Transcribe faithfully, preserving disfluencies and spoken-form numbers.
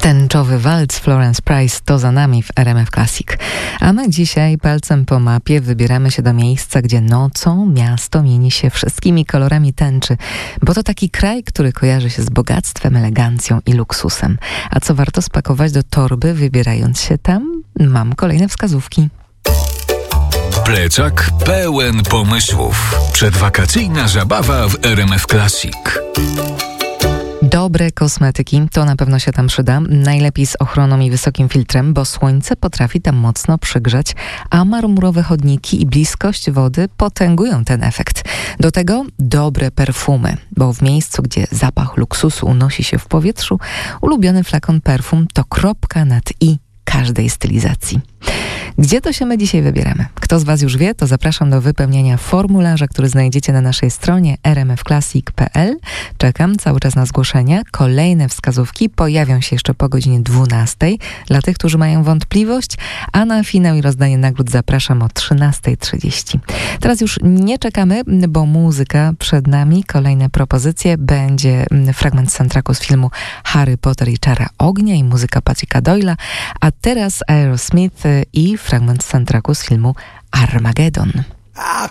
Tęczowy walc Florence Price to za nami w R M F Classic. A my dzisiaj palcem po mapie wybieramy się do miejsca, gdzie nocą miasto mieni się wszystkimi kolorami tęczy, bo to taki kraj, który kojarzy się z bogactwem, elegancją i luksusem. A co warto spakować do torby, wybierając się tam? Mam kolejne wskazówki. Plecak pełen pomysłów. Przedwakacyjna zabawa w R M F Classic. Dobre kosmetyki, to na pewno się tam przyda. Najlepiej z ochroną i wysokim filtrem, bo słońce potrafi tam mocno przygrzać, a marmurowe chodniki i bliskość wody potęgują ten efekt. Do tego dobre perfumy, bo w miejscu, gdzie zapach luksusu unosi się w powietrzu, ulubiony flakon perfum to kropka nad i każdej stylizacji. Gdzie to się my dzisiaj wybieramy? Kto z Was już wie, to zapraszam do wypełnienia formularza, który znajdziecie na naszej stronie r m f classic kropka p l. Czekam cały czas na zgłoszenia. Kolejne wskazówki pojawią się jeszcze po godzinie dwunastej dla tych, którzy mają wątpliwość, a na finał i rozdanie nagród zapraszam o trzynasta trzydzieści. Teraz już nie czekamy, bo muzyka przed nami. Kolejne propozycje. Będzie fragment soundtracku z filmu Harry Potter i Czara Ognia i muzyka Patricka Doyle'a, a teraz Aerosmith i fragment soundtracku z filmu Armageddon.